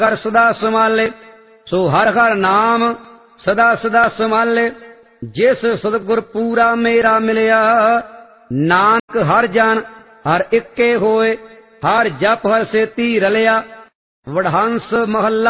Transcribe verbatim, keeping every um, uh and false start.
ਕਰ ਸਦਾ ਸੰਭਾਲੇ। ਸੋ ਹਰ ਹਰ ਨਾਮ ਸਦਾ ਸਦਾ ਸੰਭਾਲੇ। ਜਿਸ ਸਤਿਗੁਰ ਪੂਰਾ ਮੇਰਾ ਮਿਲਿਆ, ਨਾਨਕ ਹਰ ਜਨ ਹਰ ਇੱਕੇ ਹੋਏ। ਹਰ ਜਪ ਹਰ ਸੇਤੀ ਰਲਿਆ। ਵਡਹੰਸ ਮਹੱਲਾ